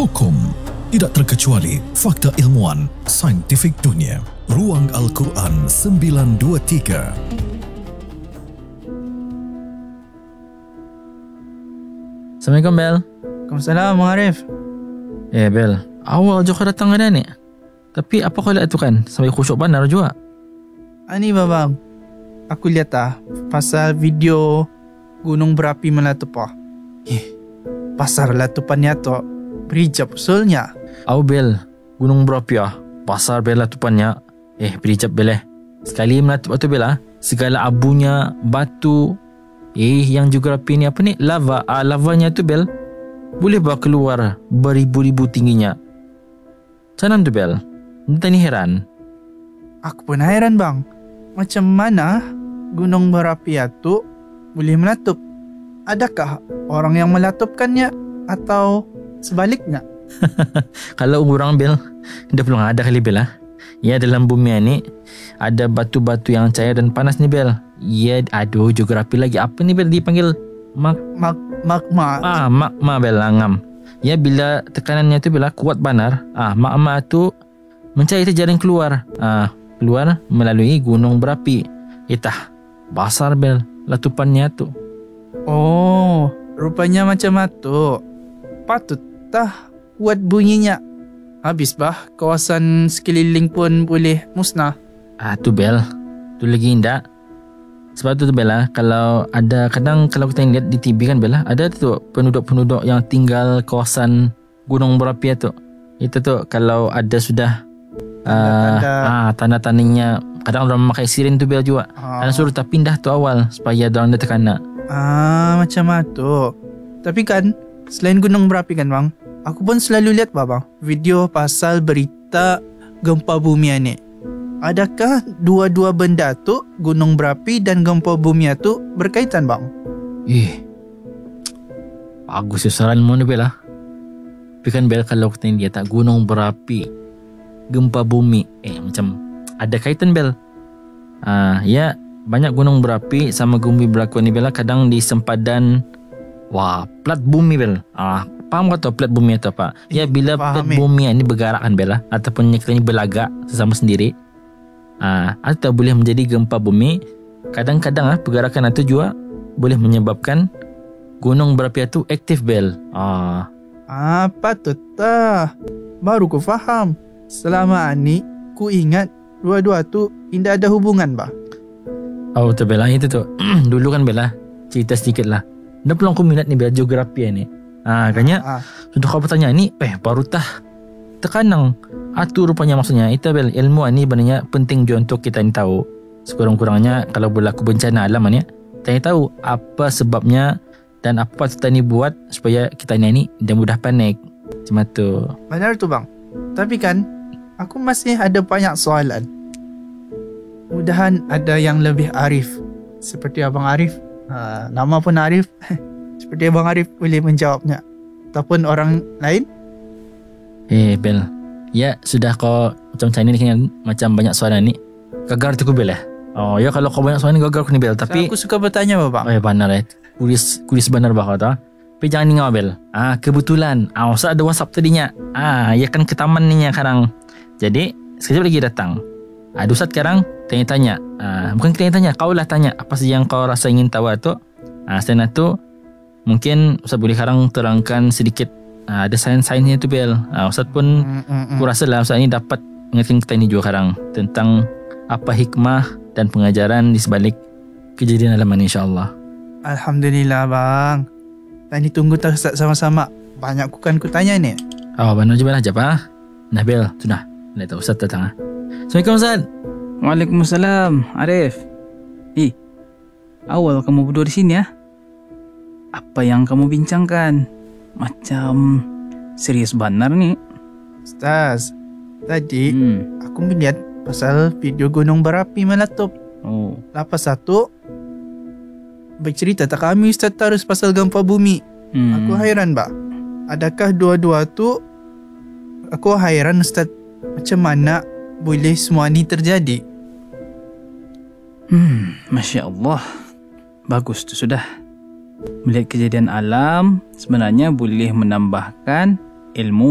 hukum, tidak terkecuali fakta ilmuwan, saintifik dunia. Ruang Al-Quran 923. Assalamualaikum, Bel. Waalaikumsalam, Bang Arif. Bel, awal juga datang ada ni. Tapi apa kau lihat tu kan? Sampai khusyuk benar juga. Ani babang, aku lihat pasal video gunung berapi meletup pasar letupannya tu berijap usulnya. Bel, gunung berapi pasar Bel letupannya. Berijap Bel sekali meletup tu Bel segala abunya, batu, yang juga api ni apa ni? Lava. Lavanya tu Bel boleh keluar beribu-ribu tingginya. Macam tu Bel? Entah ni heran. Aku pun heran bang. Macam mana gunung berapi itu boleh meletup? Adakah orang yang meletupkannya atau sebaliknya? Kalau orang Bel, dia belum ada kali Bel Ya, dalam bumi ni ada batu-batu yang cair dan panas ni Bel. Ya, aduh geografi lagi. Apa ni Bel dipanggil? Magma. Magma Bel, ngam. Ya, bila tekanannya tu Bel kuat benar, magma tu mencair jaring keluar. Keluar melalui gunung berapi. Besar Bel letupannya tu. Oh, rupanya macam itu. Patut kuat bunyinya. Habis kawasan sekeliling pun boleh musnah. Tu Bel, tu lagi indah. Sebab tu Bel kalau ada kadang kalau kita lihat di TV kan Bel ada tu penduduk-penduduk yang tinggal kawasan gunung berapi tu. Itu tu kalau ada sudah tanda-tandanya, kadang orang memakai siren tu Bel juga. Dan suruh tak pindah tu awal supaya orang dia terkena. Macam itu. Tapi kan selain gunung berapi kan bang, aku pun selalu lihat bang video pasal berita gempa bumi ni. Adakah dua-dua benda tu, gunung berapi dan gempa bumi tu berkaitan bang? Bagus saran mo ni Bel Tapi kan Bel kalau kita lihat gunung berapi, gempa bumi, macam ada kaitan Bel. Ya, banyak gunung berapi sama bumi berlaku ni Bel kadang di sempadan plat bumi Bel. Faham kau tahu plat bumi atau apa? Ya, bila plat bumi ni bergerak kan Bel ataupun kita ni berlagak sesama sendiri, atau boleh menjadi gempa bumi. Kadang-kadang pergerakan itu juga boleh menyebabkan gunung berapi itu aktif Bel. Patut baru ku faham. Selama ni ku ingat dua-dua tu tidak ada hubungan Tu Bel itu tu. Dulu kan Bel cerita sedikit lah. Dah peluang aku minat ni Bel geografi ni. Kanya sudah kau bertanya ni baru terkanang. Tu rupanya maksudnya itu Bel ilmu ni sebenarnya penting juga untuk kita ni tahu. Sekurang-kurangnya kalau berlaku bencana alam ni kita tahu apa sebabnya dan apa kita ni buat supaya kita ni dah mudah panik. Macam tu. Benar tu bang. Tapi kan aku masih ada banyak soalan. Mudahan ada yang lebih arif seperti Abang Arif. Nama pun Arif. Seperti Abang Arif boleh menjawabnya. Ataupun orang lain. Bel, ya sudah kau macam ni kan macam banyak soalan ni. Gagal tu Bel ya kalau kau banyak soalan ni gagal aku ni Bel. Tapi aku suka bertanya bapak. Benar kulis benar kau tahu. Tapi jangan ningau Bel. Kebetulan Ustaz ada WhatsApp tadinya. Ya kan ke taman ni sekarang. Jadi sekejap lagi datang. Ustaz sekarang tanya-tanya. Bukan kita yang tanya, kau lah tanya apa saja yang kau rasa ingin tahu tu. Selain itu mungkin Ustaz boleh sekarang terangkan sedikit. Ada sains-sainsnya tu Bel. Ustaz pun aku rasa lah Ustaz ni dapat mengingatkan kita ni juga sekarang tentang apa hikmah dan pengajaran di sebalik kejadian alam ni, insyaAllah. Alhamdulillah bang. Tadi tunggu Ustaz sama-sama. Banyak kan ku tanya ni. Benar je Bel ajab Nah Bel, sudah. Lihat Ustaz datang Assalamualaikum Ustaz. Waalaikumsalam Arif. Awal kamu berdua di sini Apa yang kamu bincangkan? Macam serius benar ni. Ustaz, tadi aku melihat pasal video gunung berapi meletup. Lepas satu bercerita tak kami Ustaz terus pasal gempa bumi. Aku hairan adakah dua-dua tu? Aku hairan Ustaz, macam mana boleh semua ni terjadi? Masya Allah. Bagus tu sudah. Melihat kejadian alam sebenarnya boleh menambahkan ilmu